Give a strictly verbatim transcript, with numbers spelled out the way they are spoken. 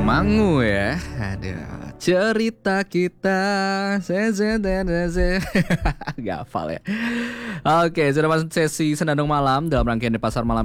Mangu ya. Aduh, cerita kita. Gak hafal ya. Oke, sudah masuk sesi Senandung Malam dalam rangkaian di Pasar Malam